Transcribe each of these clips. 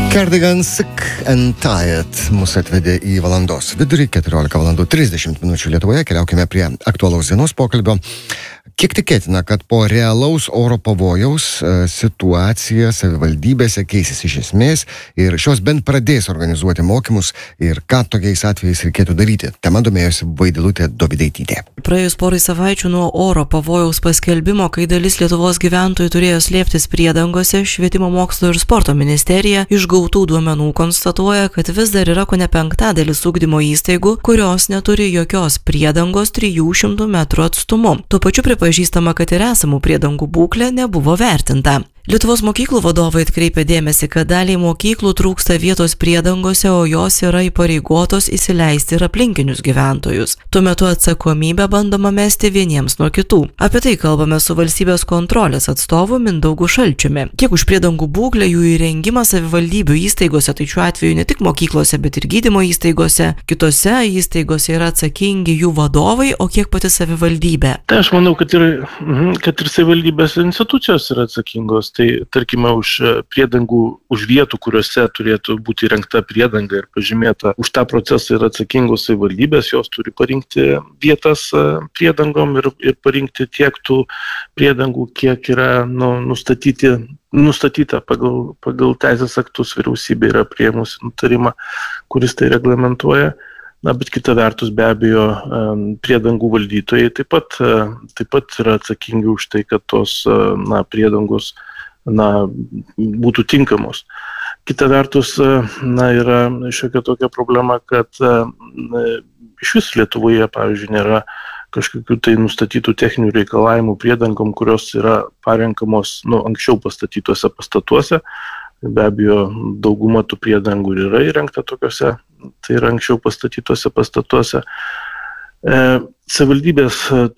Cardigan Sick and Tired mūsų atvedė į valandos vidurį, 14:30 Lietuvoje. Keliaukime prie aktualaus dienos pokalbio. Kiek tikėtina, kad po realaus oro pavojaus situacija savivaldybėse keisis iš esmės ir šios bent pradės organizuoti mokymus ir ką tokiais atvejais reikėtų daryti? Tema domėjosi Vaidilutė Dovydaitytė. Praėjus porai savaičių nuo oro pavojaus paskelbimo, kai dalis Lietuvos gyventojų turėjo slėptis priedangose, Švietimo mokslo ir sporto ministerija iš gautų duomenų konstatuoja, kad vis dar yra kone penktadalis ugdymo įstaigų, kurios neturi jokios priedangos 300 metrų atstumu. Tuo pačiu pripažįstama, kad ir esamų priedangų būklė nebuvo vertinta. Lietuvos mokyklų vadovai atkreipia dėmesį, kad daliai mokyklų trūksta vietos priedangose, o jos yra įpareigotos įsileisti ir aplinkinius gyventojus. Tuo metu atsakomybę bandoma mesti vieniems nuo kitų. Apie tai kalbame su valstybės kontrolės atstovu Mindaugu Šalčiumi. Kiek už priedangų būklę, jų įrengimą savivaldybių įstaigose, tai šiuo atveju ne tik mokyklose, bet ir gydymo įstaigose, kitose įstaigose yra atsakingi jų vadovai, o kiek pati savivaldybė? Tai aš manau, kad ir savivaldybės institucijos yra atsakingos. Tai tarkime už priedangų, už vietų, kuriuose turėtų būti įrengta priedanga ir pažymėta, už tą procesą yra atsakingos savivaldybės, jos turi parinkti vietas priedangom ir parinkti tiek tų priedangų, kiek yra nustatyta pagal teisės aktus. Vyriausybė yra priėmusi nutarimą, kuris tai reglamentuoja. Bet kita vertus, be abejo, priedangų valdytojai taip pat yra atsakingi už tai, kad tos priedangos būtų tinkamos. Kita vertus, yra šiokia tokia problema, kad iš vis Lietuvoje, pavyzdžiui, nėra kažkokių tai nustatytų techninių reikalavimų priedangom, kurios yra parenkamos anksčiau pastatytuose pastatuose. Be abejo, dauguma tų priedangų yra įrengta tokiuose, tai yra anksčiau pastatytuose pastatuose. Savivaldybės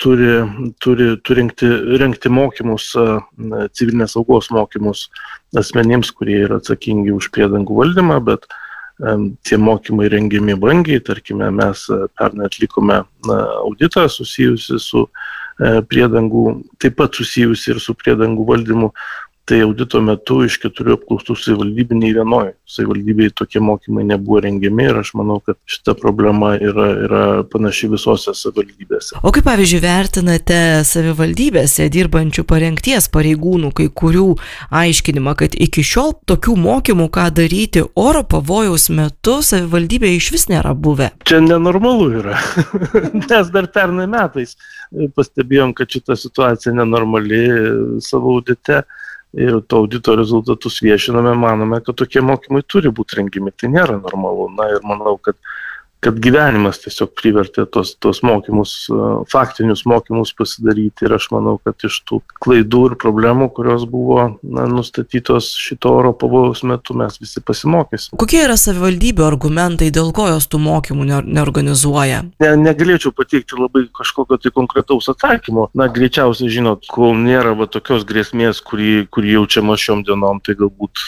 turi rengti mokymus, civilinės saugos mokymus asmenims, kurie yra atsakingi už priedangų valdymą, bet tie mokymai rengiami brangiai. Tarkime, mes pernai atlikome auditą susijusi su priedangų, taip pat susijusi ir su priedangų valdymu. Tai audito metu iš 4 apklaustų savivaldybių nei vienoje savivaldybėje tokie mokymai nebuvo rengiami ir aš manau, kad šita problema yra panaši visose savivaldybėse. O kaip, pavyzdžiui, vertinate savivaldybėse dirbančių parengties pareigūnų kai kurių aiškinimą, kad iki šiol tokių mokymų, ką daryti oro pavojaus metu, savivaldybėje iš vis nėra buvę? Čia nenormalu yra, nes dar pernai metais pastebėjom, kad šita situacija nenormali savo audite. Ir to audito rezultatus viešiname, manome, kad tokie mokymai turi būti rengiami. Tai nėra normalu. Ir manau, kad gyvenimas tiesiog privertė tos mokymus, faktinius mokymus pasidaryti. Ir aš manau, kad iš tų klaidų ir problemų, kurios buvo nustatytos šito oro pavojaus metu, mes visi pasimokysim. Kokie yra savivaldybių argumentai, dėl ko jos tų mokymų neorganizuoja? Negalėčiau pateikti labai kažkokio tai konkretaus atsakymo. Greičiausiai, žinot, kol nėra tokios grėsmės, kuri jaučiama šiom dienom, tai galbūt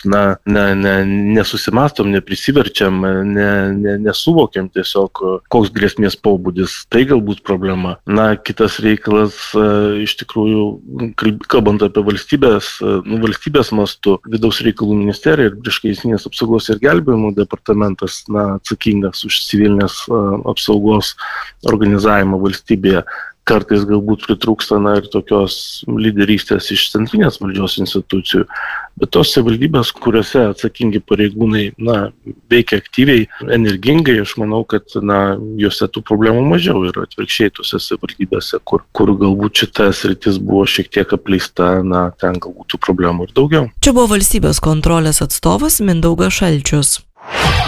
nesusimastom, neprisiverčiam, nesuvokiam tiesiog, koks grėsmės pobūdis. Tai galbūt problema. Kitas reikalas, iš tikrųjų, kalbant apie valstybės mastu, Vidaus reikalų ministerija ir Priešgaisrinės apsaugos ir gelbėjimo departamentas atsakingas už civilinės apsaugos organizavimą valstybėje. Kartais galbūt pritrūksta ir tokios lyderystės iš centrinės valdžios institucijų, bet tos savivaldybės, kuriuose atsakingi pareigūnai veikia aktyviai, energingai, aš manau, kad juose tų problemų mažiau ir atvirkščiai tose savivaldybėse, kur galbūt šita sritis buvo šiek tiek apleista, ten galbūt tų problemų ir daugiau. Čia buvo valstybės kontrolės atstovas Mindaugas Šalčius.